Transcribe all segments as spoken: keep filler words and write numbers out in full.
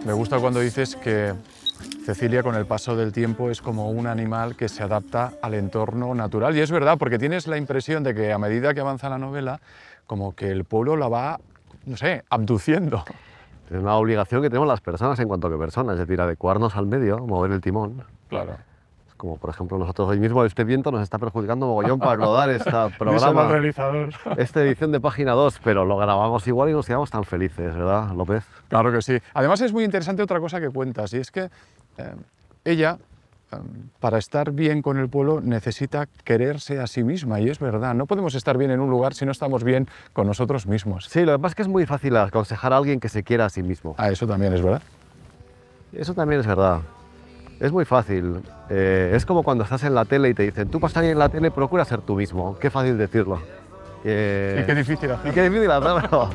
Me gusta cuando dices que Cecilia, con el paso del tiempo, es como un animal que se adapta al entorno natural. Y es verdad, porque tienes la impresión de que a medida que avanza la novela, como que el pueblo la va, no sé, abduciendo. Es una obligación que tenemos las personas en cuanto que personas, es decir, adecuarnos al medio, mover el timón. Claro. Como por ejemplo nosotros hoy mismo, este viento nos está perjudicando mogollón para rodar este Díselo al programa, realizador. esta edición de Página dos, pero lo grabamos igual y nos quedamos tan felices, ¿verdad, López? Claro que sí. Además es muy interesante otra cosa que cuentas, y es que eh, ella, eh, para estar bien con el pueblo, necesita quererse a sí misma, y es verdad, no podemos estar bien en un lugar si no estamos bien con nosotros mismos. Sí, lo que pasa es que es muy fácil aconsejar a alguien que se quiera a sí mismo. Ah, eso también es verdad. Eso también es verdad. Es muy fácil. Eh, es como cuando estás en la tele y te dicen, tú para estar en la tele procura ser tú mismo. Qué fácil decirlo. Eh, Y qué difícil hacerlo. Y qué difícil hacerlo.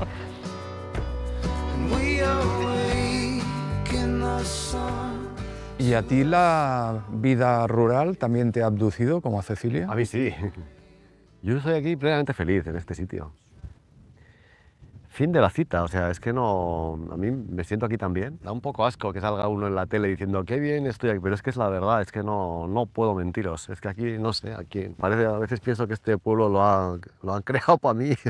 ¿Y a ti la vida rural también te ha abducido, como a Cecilia? A mí sí. Yo estoy aquí plenamente feliz en este sitio. Fin de la cita, o sea, es que no... A mí me siento aquí también. Da un poco asco que salga uno en la tele diciendo qué bien estoy aquí, pero es que es la verdad, es que no, no puedo mentiros. Es que aquí, no sé, aquí parece, a veces pienso que este pueblo lo, ha, lo han creado para mí.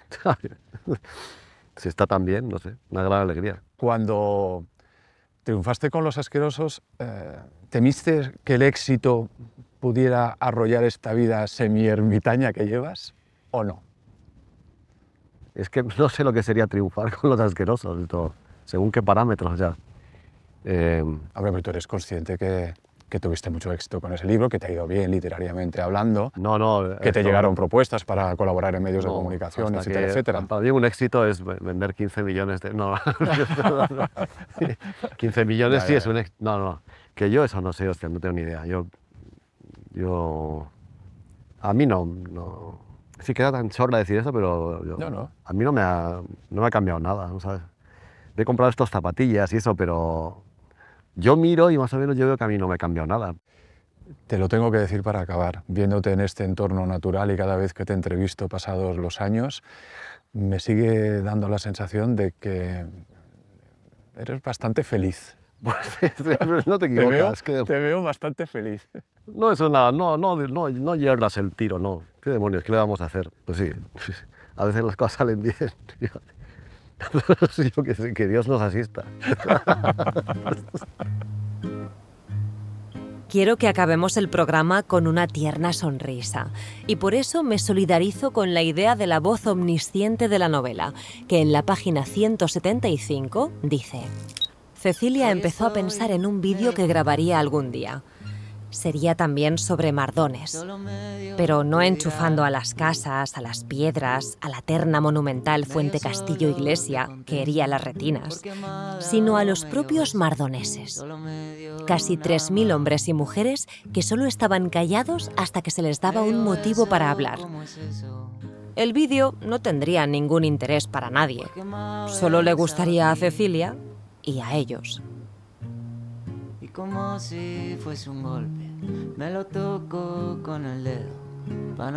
Si está tan bien, no sé, una gran alegría. Cuando triunfaste con Los Asquerosos, eh, ¿temiste que el éxito pudiera arrollar esta vida semi-ermitaña que llevas, o no? Es que no sé lo que sería triunfar con Los Asquerosos, esto, según qué parámetros ya. Eh, Hombre, pero tú eres consciente que, que tuviste mucho éxito con ese libro, que te ha ido bien literariamente hablando, no, no. que te esto, llegaron propuestas para colaborar en medios no, de comunicación, hasta etcétera, que, etcétera. Para mí un éxito es vender quince millones de... No, quince millones Ya, sí ya, es ya. un éxito. No, no, que yo eso no sé, hostia, no tengo ni idea. Yo... yo a mí no... no sí queda tan chorra decir eso, pero yo, No, no. a mí no me, ha, no me ha cambiado nada, ¿no sabes? He comprado estas zapatillas y eso, pero yo miro y más o menos yo veo que a mí no me ha cambiado nada. Te lo tengo que decir para acabar. Viéndote en este entorno natural y cada vez que te entrevisto pasados los años, me sigue dando la sensación de que eres bastante feliz. Pues no te Te veo, equivocas. Que te veo bastante feliz. no es nada, no, no, no, no hierras el tiro, no. ¿Qué demonios? ¿Qué le vamos a hacer? Pues sí, a veces las cosas salen bien. Sí, yo que, sé, que Dios nos asista. Quiero que acabemos el programa con una tierna sonrisa, y por eso me solidarizo con la idea de la voz omnisciente de la novela, que en la página ciento setenta y cinco dice: Cecilia empezó a pensar en un vídeo que grabaría algún día. Sería también sobre Mardones, pero no enchufando a las casas, a las piedras, a la terna monumental Fuente Castillo-Iglesia, que hería las retinas, sino a los propios mardoneses. Casi tres mil hombres y mujeres que solo estaban callados hasta que se les daba un motivo para hablar. El vídeo no tendría ningún interés para nadie, solo le gustaría a Cecilia y a ellos. Y como si fuese un golpe, me lo toco con el dedo.